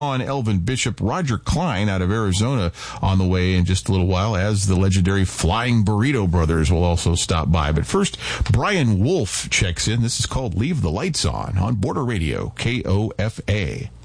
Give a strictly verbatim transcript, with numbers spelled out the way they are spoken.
on Elvin Bishop, Roger Klein out of Arizona on the way in just a little while, as the legendary Flying Burrito Brothers will also stop by. But first, Brian Wolf checks in. This is called Leave the Lights On on Border Radio, K O F A.